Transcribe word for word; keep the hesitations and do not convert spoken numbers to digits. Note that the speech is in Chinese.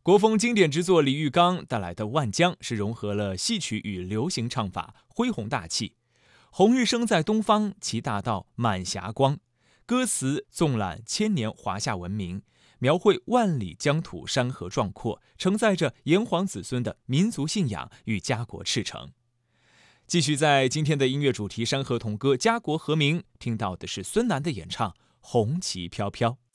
国风经典之作李玉刚带来的《万江》是融合了戏曲与流行唱法，恢宏大气。红日升在东方，其大道满霞光。歌词纵览千年华夏文明，描绘万里疆土山河壮阔，承载着炎黄子孙的民族信仰与家国赤诚。继续在今天的音乐主题《山河童歌》家国和鸣，听到的是孙楠的演唱《红旗飘飘》。